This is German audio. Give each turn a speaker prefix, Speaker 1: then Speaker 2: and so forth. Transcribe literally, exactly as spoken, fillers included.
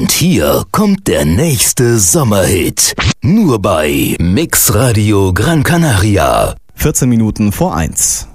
Speaker 1: Und hier kommt der nächste Sommerhit. Nur bei Mix Radio Gran Canaria.
Speaker 2: vierzehn Minuten vor eins.